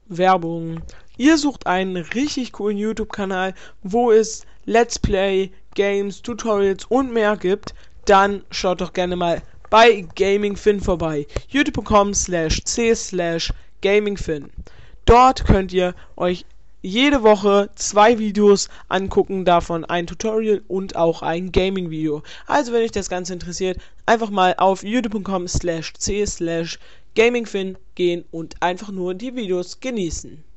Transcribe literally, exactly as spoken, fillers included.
Werbung. Ihr sucht einen richtig coolen YouTube-Kanal, wo es Let's Play, Games, Tutorials und mehr gibt, dann schaut doch gerne mal bei GamingFin vorbei. youtube punkt com slash c slash gamingfin. Dort könnt ihr euch jede Woche zwei Videos angucken, davon ein Tutorial und auch ein Gaming-Video. Also wenn euch das Ganze interessiert, einfach mal auf youtube punkt com slash c slash gamingfin gehen und einfach nur die Videos genießen.